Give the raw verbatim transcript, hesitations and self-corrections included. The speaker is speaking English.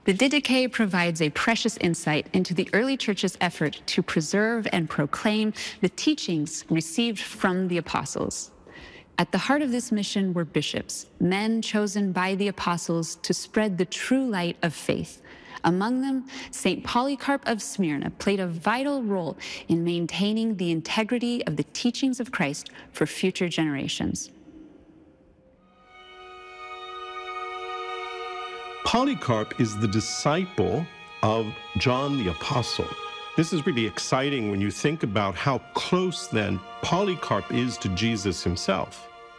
The Didache provides a precious insight into the early church's effort to preserve and proclaim the teachings received from the apostles. At the heart of this mission were bishops, men chosen by the apostles to spread the true light of faith. Among them, Saint Polycarp of Smyrna played a vital role in maintaining the integrity of the teachings of Christ for future generations. Polycarp is the disciple of John the Apostle. This is really exciting when you think about how close then Polycarp is to Jesus himself.